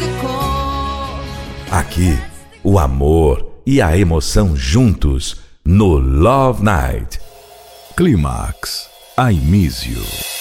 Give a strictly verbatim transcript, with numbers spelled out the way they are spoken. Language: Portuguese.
Aqui, o amor e a emoção juntos no Love Night. Clímax, I Miss You.